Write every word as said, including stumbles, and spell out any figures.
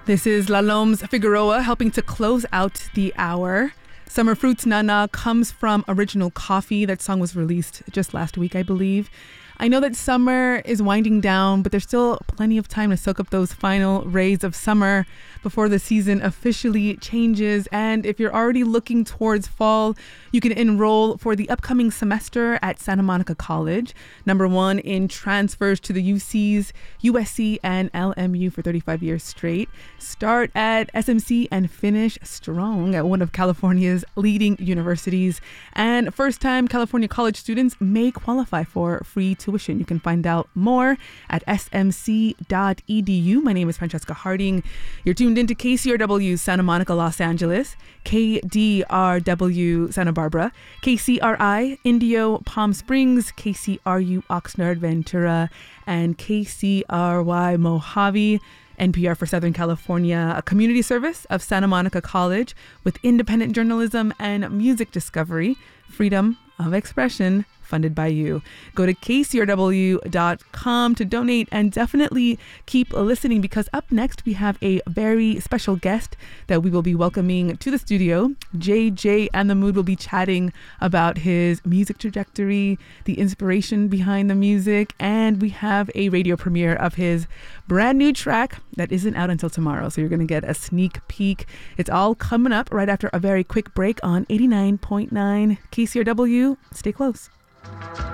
This is La Lome's Figueroa helping to close out the hour. Summer Fruits Nana comes from Original Coffee. That song was released just last week, I believe. I know that summer is winding down, but there's still plenty of time to soak up those final rays of summer before the season officially changes. And if you're already looking towards fall, you can enroll for the upcoming semester at Santa Monica College, number one in transfers to the U Cs, U S C, and L M U for thirty-five years straight. Start at S M C and finish strong at one of California's leading universities. And first-time California college students may qualify for free tuition. You can find out more at s m c dot e d u. My name is Francesca Harding. You're tuned into K C R W Santa Monica, Los Angeles, K D R W Santa Barbara, K C R I Indio Palm Springs, K C R U Oxnard Ventura, and K C R Y Mojave. N P R for Southern California, a community service of Santa Monica College with independent journalism and music discovery, freedom of expression, funded by you. Go to k c r w dot com to donate and definitely keep listening, because up next we have a very special guest that we will be welcoming to the studio. J J and the Mood will be chatting about his music trajectory, the inspiration behind the music, and we have a radio premiere of his brand new track that isn't out until tomorrow. So you're going to get a sneak peek. It's all coming up right after a very quick break on eighty-nine point nine K C R W. Stay close.